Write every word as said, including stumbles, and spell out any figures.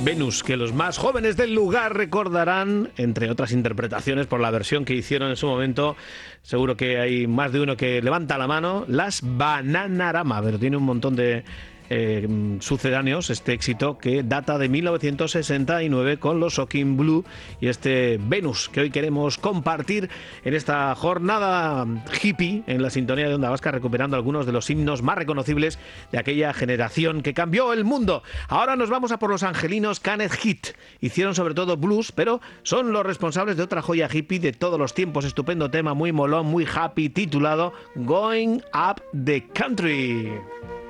Venus, que los más jóvenes del lugar recordarán, entre otras interpretaciones, por la versión que hicieron en su momento. Seguro que hay más de uno que levanta la mano. Las Bananarama, pero tiene un montón de eh, sucedáneos este éxito que data de mil novecientos sesenta y nueve con los Shocking Blue y este Venus que hoy queremos compartir en esta jornada hippie en la sintonía de Onda Vasca, recuperando algunos de los himnos más reconocibles de aquella generación que cambió el mundo. Ahora nos vamos a por los angelinos Kenneth Heat. Hicieron sobre todo blues, pero son los responsables de otra joya hippie de todos los tiempos. Estupendo tema, muy molón, muy happy, titulado Going Up the Country.